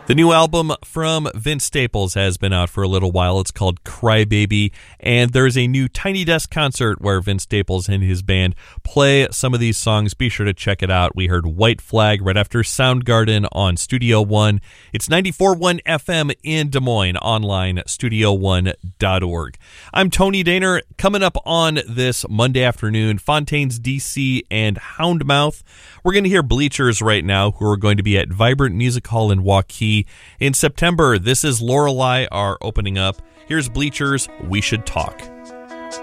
The new album from Vince Staples has been out for a little while. It's called Crybaby, and there's a new Tiny Desk concert where Vince Staples and his band play some of these songs. Be sure to check it out. We heard White Flag right after Soundgarden on Studio One. It's 94.1 FM in Des Moines, online studio1.org. I'm Tony Daner. Coming up on this Monday afternoon, Fontaines DC and Houndmouth. We're going to hear Bleachers right now, who are going to be at Vibrant Music Hall in Waukee in September. This is Lorelei are opening up. Here's Bleachers, We Should Talk.